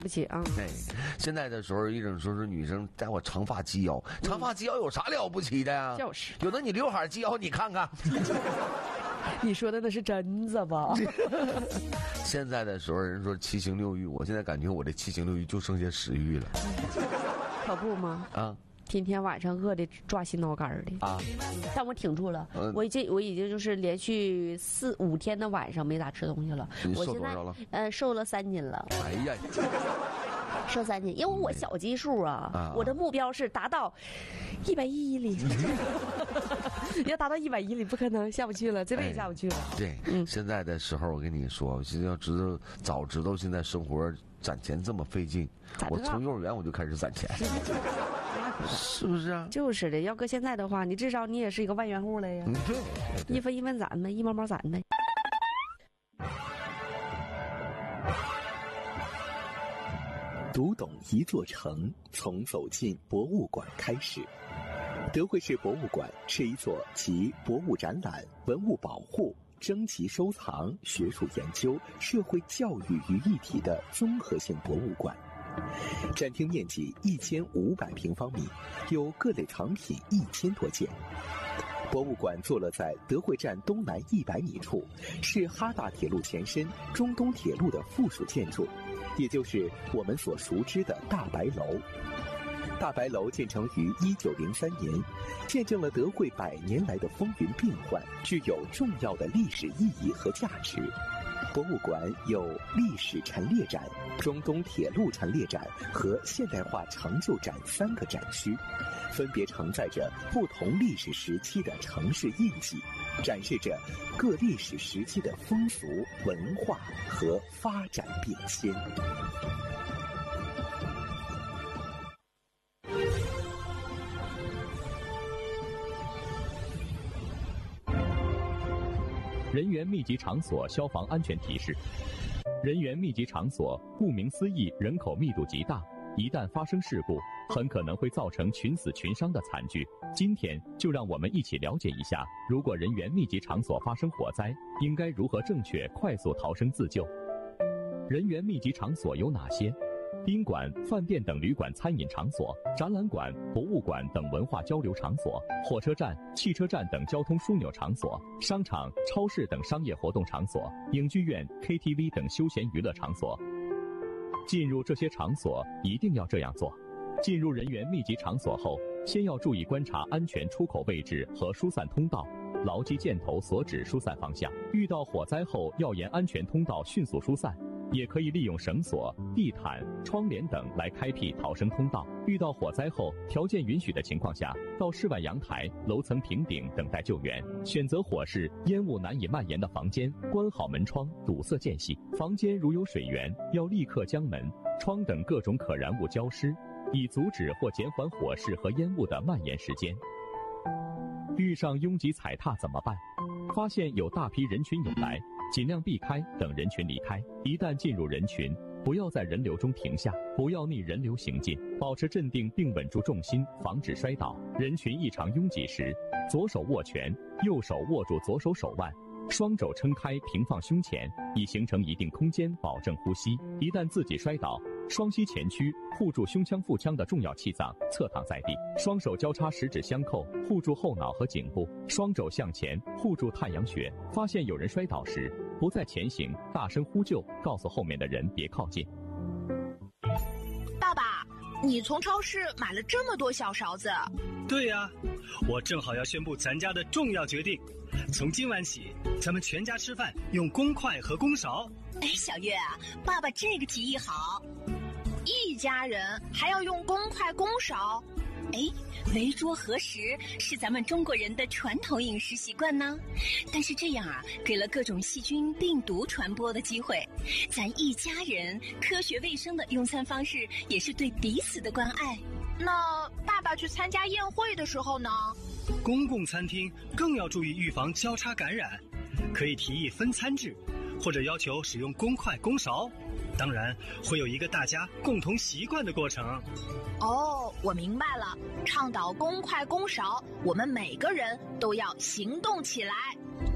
不起啊！ 哎，现在的时候，一种说是女生带我长发及腰，长发及腰有啥了不起的呀？ 就是， 有的你刘海及腰，你看看。 你说的那是真子吧？ 现在的时候，人说七情六欲，我现在感觉我这七情六欲就剩下食欲了。 可不吗？ 啊。 天天晚上饿的抓心挠肝的啊！ 但我挺住了，我已经就是连续4-5天的晚上没咋吃东西了。 你瘦多少了？ 瘦了3斤了。 哎呀， 瘦3斤，因为我小基数啊，我的目标是达到110厘。要达到110厘不可能，下不去了，这辈子下不去了。 对，现在的时候我跟你说，现在要知道早知道现在生活攒钱这么费劲，我从幼儿园我就开始攒钱。是不是啊？ 就是的，要搁现在的话，你至少你也是一个万元户了呀。 对， 一分一分攒呗，一毛毛攒呗。 读懂一座城，从走进博物馆开始。德惠市博物馆是一座集博物展览、文物保护、征集收藏、学术研究、社会教育于一体的综合性博物馆。展厅面积1500平方米，有各类藏品1000多件。博物馆坐落在德惠站东南100米处，是哈大铁路前身中东铁路的附属建筑，也就是我们所熟知的大白楼。大白楼建成于1903年，见证了德惠100年来的风云变幻，具有重要的历史意义和价值。博物馆有历史陈列展、中东铁路陈列展和现代化成就展3个展区，分别承载着不同历史时期的城市印记，展示着各历史时期的风俗、文化和发展变迁。 人员密集场所消防安全提示：人员密集场所顾名思义，人口密度极大，一旦发生事故，很可能会造成群死群伤的惨剧。今天就让我们一起了解一下，如果人员密集场所发生火灾，应该如何正确快速逃生自救。人员密集场所有哪些？宾馆、饭店等旅馆餐饮场所，展览馆、博物馆等文化交流场所，火车站、汽车站等交通枢纽场所，商场、超市等商业活动场所，影剧院、KTV 等休闲娱乐场所。进入这些场所一定要这样做：进入人员密集场所后，先要注意观察安全出口位置和疏散通道，牢记箭头所指疏散方向。遇到火灾后，要沿安全通道迅速疏散。也可以利用绳索、地毯、窗帘等来开辟逃生通道。遇到火灾后，条件允许的情况下，到室外阳台、楼层平顶等待救援。选择火势、烟雾难以蔓延的房间，关好门窗，堵塞间隙。房间如有水源，要立刻将门、窗等各种可燃物浇湿，以阻止或减缓火势和烟雾的蔓延时间。遇上拥挤踩踏怎么办？发现有大批人群涌来，尽量避开，等人群离开。一旦进入人群，不要在人流中停下，不要逆人流行进，保持镇定并稳住重心，防止摔倒。人群异常拥挤时，左手握拳，右手握住左手手腕，双肘撑开平放胸前，以形成一定空间，保证呼吸。一旦自己摔倒，双膝前屈，护住胸腔腹腔的重要气脏，侧躺在地，双手交叉十指相扣，护住后脑和颈部，双肘向前，护住太阳穴。发现有人摔倒时，不再前行，大声呼救，告诉后面的人别靠近。 爸爸，你从超市买了这么多小勺子？ 对呀，我正好要宣布咱家的重要决定，从今晚起，咱们全家吃饭用公筷和公勺。 哎，小月啊，爸爸这个提议好，一家人还要用公筷公勺。哎，围桌合食是咱们中国人的传统饮食习惯呢，但是这样啊，给了各种细菌病毒传播的机会。咱一家人科学卫生的用餐方式，也是对彼此的关爱。那爸爸去参加宴会的时候呢？ 公共餐厅更要注意预防交叉感染，可以提议分餐制，或者要求使用公筷公勺。当然会有一个大家共同习惯的过程。 哦，我明白了，倡导公筷公勺，我们每个人都要行动起来。